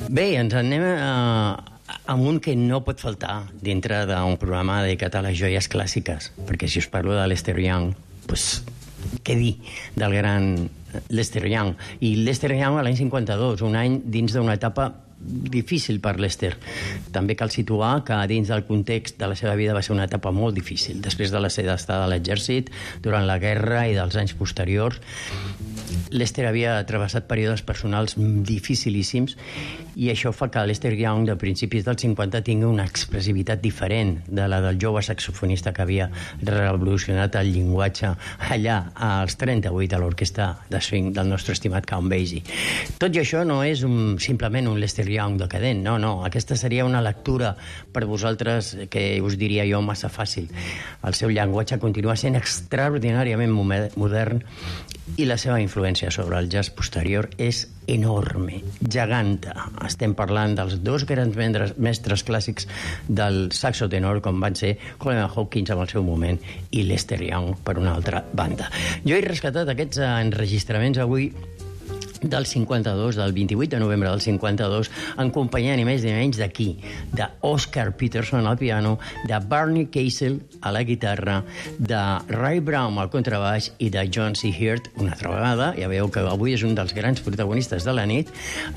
Bé, ens anem amb un que no pot faltar dintre d'un programa dedicat a les joies clàssiques, perquè si us parlo de Lester Young, doncs, què dir del gran Lester Young? I Lester Young a l'any 52, un any dins d'una etapa difícil per Lester. També cal situar que dins del context de la seva vida va ser una etapa molt difícil. Després de la seva estada a l'exèrcit, durant la guerra i dels anys posteriors, Lester havia travessat períodes personals dificilíssims i això fa que Lester Young de principis dels 50 tingui una expressivitat diferent de la del jove saxofonista que havia revolucionat el llenguatge allà als 38 a l'orquestra de swing del nostre estimat Count Basie. Tot i això no és simplement un Lester Young decadent, no. Aquesta seria una lectura per vosaltres que us diria jo massa fàcil. El seu llenguatge continua sent extraordinàriament modern i la seva influència sobre el jazz posterior és enorme, geganta. Estem parlant dels dos grans mestres clàssics del saxo tenor, com van ser Coleman Hawkins en el seu moment i Lester Young per una altra banda. Jo he rescatat aquests enregistraments avui del 52, del 28 de novembre del 52, en companyia ni més ni menys d'aquí, d'Oscar Peterson al piano, de Barney Kessel a la guitarra, de Ray Brown al contrabaix i de John C. Hirt, una altra vegada, ja veieu que avui és un dels grans protagonistes de la nit,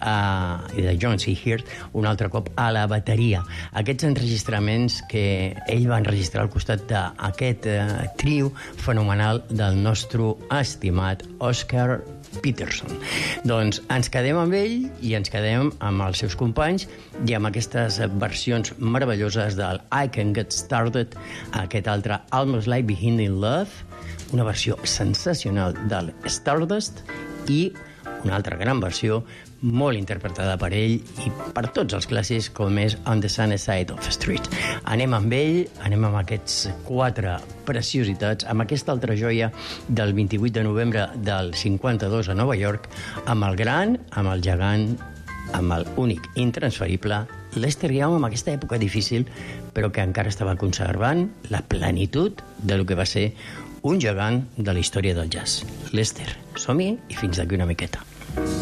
i de John C. Hirt, un altre cop a la bateria. Aquests enregistraments que ell va enregistrar al costat d'aquest trio fenomenal del nostre estimat Oscar Peterson. Doncs ens quedem amb ell i ens quedem amb els seus companys i amb aquestes versions meravelloses del I Can Get Started, aquest altre Almost Like Being in Love, una versió sensacional del Stardust i una altra gran versió molt interpretada per ell i per tots els clàssics com és On the Sunny Side of the Street. Anem amb ell, anem amb aquests 4 preciositats, amb aquesta altra joia del 28 de novembre del 52 a Nova York, amb el gran, amb el gegant, amb l'únic intransferible Lester Young, en aquesta època difícil, però que encara estava conservant la plenitud del que va ser un gegant de la història del jazz. Lester, som-hi i fins d'aquí una miqueta.